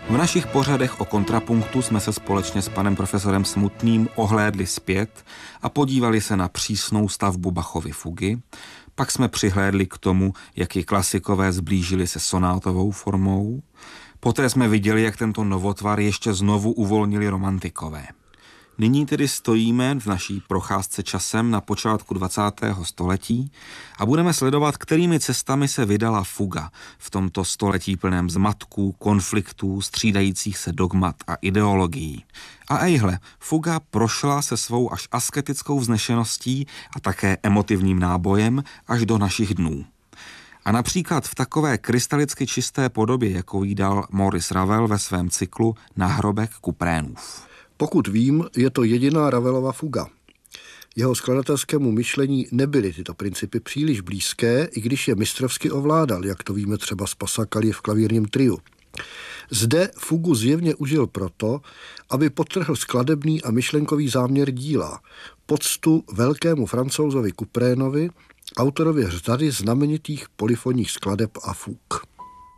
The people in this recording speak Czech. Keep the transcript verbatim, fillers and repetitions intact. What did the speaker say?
V našich pořadech o kontrapunktu jsme se společně s panem profesorem Smutným ohlédli zpět a podívali se na přísnou stavbu Bachovy fugy. Pak jsme přihlédli k tomu, jak ji klasikové zblížili se sonátovou formou. Poté jsme viděli, jak tento novotvar ještě znovu uvolnili romantikové. Nyní tedy stojíme v naší procházce časem na počátku dvacátého století a budeme sledovat, kterými cestami se vydala fuga v tomto století plném zmatků, konfliktů, střídajících se dogmat a ideologií. A ejhle, fuga prošla se svou až asketickou vznešeností a také emotivním nábojem až do našich dnů. A například v takové krystalicky čisté podobě, jakou jí dal Maurice Ravel ve svém cyklu Nahrobek Kuprénův. Pokud vím, je to jediná Ravelova fuga. Jeho skladatelskému myšlení nebyly tyto principy příliš blízké, i když je mistrovsky ovládal, jak to víme třeba z Passacaglie v klavírním triu. Zde fugu zjevně užil proto, aby podtrhl skladebný a myšlenkový záměr díla, poctu velkému Francouzovi Kuprénovi, autorovi řady znamenitých polyfonních skladeb a fug.